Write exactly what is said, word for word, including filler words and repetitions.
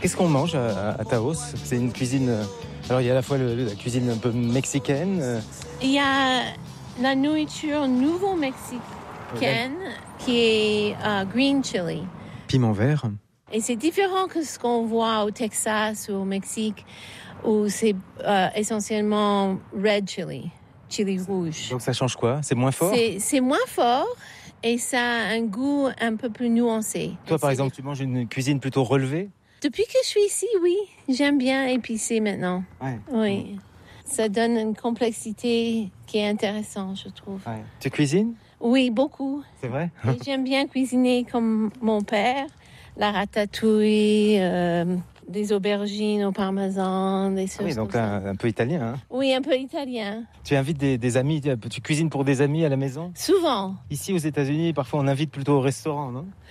Qu'est-ce qu'on mange à, à Taos? C'est une cuisine... euh, Alors, il y a à la fois le- la cuisine un peu mexicaine. euh, Il y a la nourriture nouveau-mexicaine qui est euh, green chili. Piment vert. Et c'est différent que ce qu'on voit au Texas ou au Mexique, où c'est euh, essentiellement red chili, chili rouge. Donc, ça change quoi? C'est moins fort? C'est, c'est moins fort et ça a un goût un peu plus nuancé. Toi, par C'est- exemple, tu manges une cuisine plutôt relevée? Depuis que je suis ici, oui, j'aime bien épicé maintenant. Ouais. Oui. Ça donne une complexité qui est intéressante, je trouve. Ouais. Tu cuisines? Oui, beaucoup. C'est vrai? Et j'aime bien cuisiner comme mon père. La ratatouille, euh, des aubergines au parmesan, des Ah choses oui, donc comme là, ça. un peu italien. Hein. Oui, un peu italien. Tu invites des, des amis, tu cuisines pour des amis à la maison? Souvent. Ici aux États-Unis, parfois on invite plutôt au restaurant, non?